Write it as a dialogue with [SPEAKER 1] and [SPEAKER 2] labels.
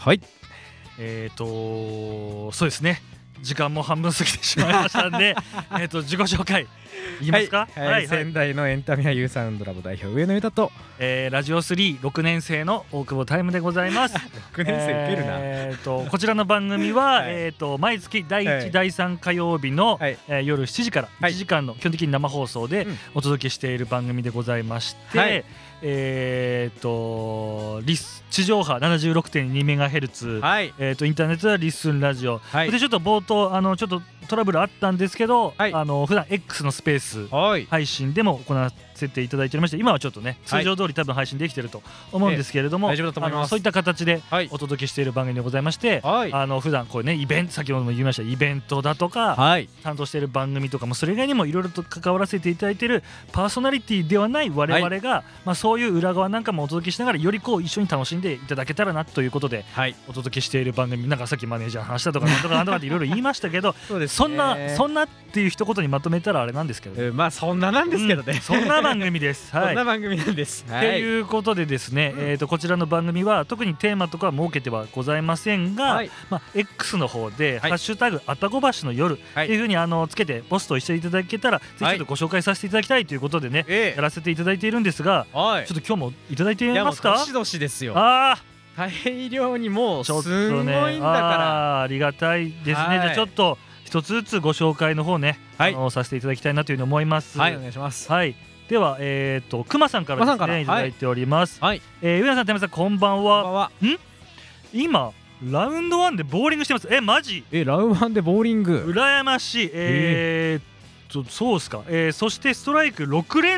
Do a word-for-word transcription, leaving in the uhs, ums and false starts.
[SPEAKER 1] はい。
[SPEAKER 2] えっ、ー、とそうですね、時間も半分過ぎてしまいましたんでえっと自己紹介言いますか。
[SPEAKER 1] はい、はいはい、仙台のエンタメやユーサウンドラボ代表上野裕太と、
[SPEAKER 2] えー、ラジオスリーろくねん生の大久保タイムでございますろ
[SPEAKER 1] くねん生受けるな。
[SPEAKER 2] えー、とこちらの番組は、はい、えー、と毎月だいいち、はい、だいさん火曜日の、はい、えー、夜しちじからいちじかんの基本的に生放送でお届けしている番組でございまして、はい、えー、とリス地上波 ななじゅうろくてんにメガヘルツ、はい、えー、とインターネットはリッスンラジオ、はい、でちょっと冒頭あのちょっとトラブルあったんですけど、はい、あの普段 X のスペース配信でも行わせていただいておりまして、今はちょっとね通常通り多分配信できていると思うんですけれども、
[SPEAKER 1] えー、大丈夫だと思います。
[SPEAKER 2] そういった形でお届けしている番組でございまして、はい、あの普段こうねイベント、先ほども言いましたイベントだとか、はい、担当している番組とかもそれ以外にもいろいろと関わらせていただいているパーソナリティではない我々が、はい、まあ、そういう裏側なんかもお届けしながらよりこう一緒に楽しんでいただけたらなということで、はい、お届けしている番組、なんかさっきマネージャーの話だとかなんとかなんとかっていろいろ言いましたけどそうです、ね、そんなそんなっていう一言にまとめたらあれなんですけど、
[SPEAKER 1] えー、まあそんななんですけどね、
[SPEAKER 2] うん、そんな番組です、はい、
[SPEAKER 1] そんな番組なんです。
[SPEAKER 2] と、はい、いうことでですね、うん、えー、とこちらの番組は特にテーマとかは設けてはございませんが、はい、まあ、X の方で、はい、ハッシュタグあたご橋の夜っていうふうにあのつけてポストをしていただけたら、はい、ぜひちょっとご紹介させていただきたいということでね、はい、やらせていただいているんですが、はい、ちょっと今日もいただいてみますか。
[SPEAKER 1] いやもうどしどしですよ。
[SPEAKER 2] あ
[SPEAKER 1] 大量にもうすごいんだから、ね、
[SPEAKER 2] あ, ありがたいですね、はい、じゃあちょっと一つずつご紹介の方ね、はい、あのさせていただきたいなというふうに思います。
[SPEAKER 1] はい、お願いします。
[SPEAKER 2] はい、では、えー、とくまさんからですねいただいております。はい、えー、上野さん、ためさん、こんばんは。こんばんは。ん今ラウンドワンでボーリングしてます。えマジ
[SPEAKER 1] えラウンドワンでボーリング、
[SPEAKER 2] 羨ましい。えー、っとそうですか、えー、そしてストライクろく連